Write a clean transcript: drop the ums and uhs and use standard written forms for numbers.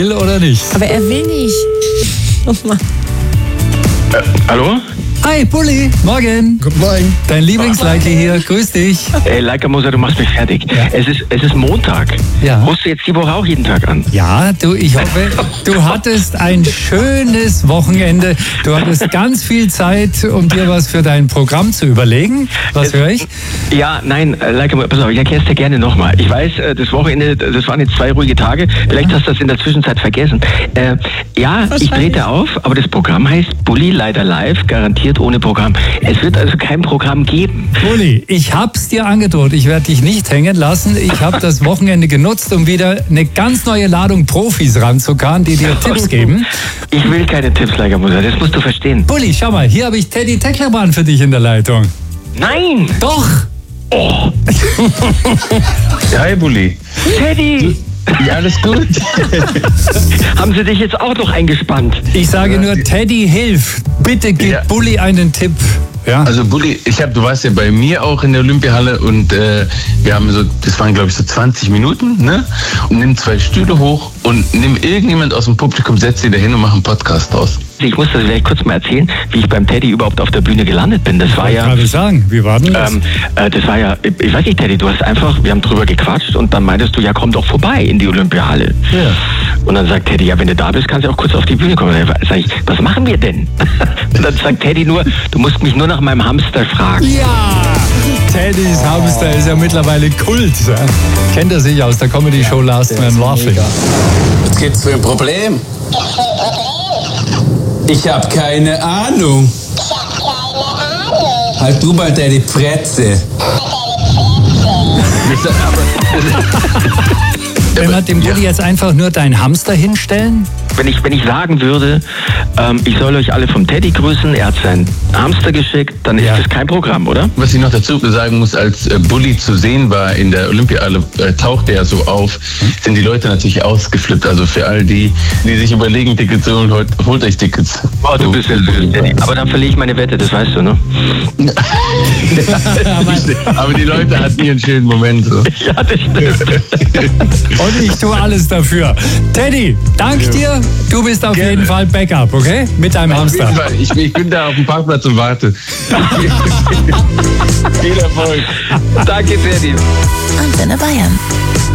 will oder nicht. Aber er will nicht. Oh Mann. Hallo? Hi, Bulli. Morgen. Guten Morgen. Dein Lieblingsleiki hier. Grüß dich. Ey, Leica Moser, du machst mich fertig. Ja. Es ist Montag. Ja. Rufst du jetzt die Woche auch jeden Tag an? Ja, du, ich hoffe, du hattest ein schönes Wochenende. Du hattest ganz viel Zeit, um dir was für dein Programm zu überlegen. Was höre ich? Ja, nein, Leica, pass auf, ich erkläre es dir gerne nochmal. Ich weiß, das Wochenende, das waren jetzt 2 ruhige Tage. Vielleicht hast du das in der Zwischenzeit vergessen. Ja, ich trete auf, aber das Programm heißt Bulli leider live, garantiert ohne Programm. Es wird also kein Programm geben. Bulli, ich hab's dir angedroht. Ich werde dich nicht hängen lassen. Ich habe das Wochenende genutzt, um wieder eine ganz neue Ladung Profis ranzukarren, die dir Tipps geben. Ich will keine Tipps, Leica Moser, das musst du verstehen. Bulli, schau mal, hier habe ich Teddy Tecklermann für dich in der Leitung. Nein! Doch! Oh, Hi, Bulli. Teddy! Ja, alles gut. Haben sie dich jetzt auch noch eingespannt? Ich sage nur, Teddy, hilf. Bitte gib Ja. Bulli einen Tipp. Ja? Also Bulli, du warst ja bei mir auch in der Olympiahalle und wir haben das waren glaube ich so 20 Minuten, ne? Und nimm 2 Stühle hoch und nimm irgendjemand aus dem Publikum, setz sie da hin und mach einen Podcast draus. Ich muss das vielleicht kurz mal erzählen, wie ich beim Teddy überhaupt auf der Bühne gelandet bin. Das war Ich ja... gerade sagen, wie war denn das? das war ja, ich weiß nicht, Teddy, du hast einfach, wir haben drüber gequatscht und dann meintest du, ja, komm doch vorbei in die Olympiahalle. Ja. Und dann sagt Teddy, ja, wenn du da bist, kannst du auch kurz auf die Bühne kommen. Dann sag ich, was machen wir denn? Und dann sagt Teddy nur, du musst mich nur nach meinem Hamster fragen. Ja! Teddys Hamster ist ja mittlerweile Kult. Ja? Kennt er sich aus der Comedy-Show Last Man Laughing. Was gibt's für ein Problem? Ich hab keine Ahnung. Halt du mal deine Fretze. Wenn wir dem Bulli jetzt einfach nur deinen Hamster hinstellen? Wenn ich sagen würde, ich soll euch alle vom Teddy grüßen, er hat seinen Hamster geschickt, dann ist das kein Programm, oder? Was ich noch dazu sagen muss, als Bulli zu sehen war in der Olympiahalle, tauchte er so auf, sind die Leute natürlich ausgeflippt. Also für all die sich überlegen, Tickets zu holen, holt euch Tickets. Oh, du bist ja süß, Teddy. Aber dann verliere ich meine Wette, das weißt du, ne? Aber die Leute hatten ihren schönen Moment. So. Ja, das stimmt. Und ich tue alles dafür. Teddy, dank dir. Du bist auf jeden Fall Backup, okay? Mit deinem Hamster. Ich bin da auf dem Parkplatz und warte. Viel Erfolg. Danke, Teddy. Antenne Bayern.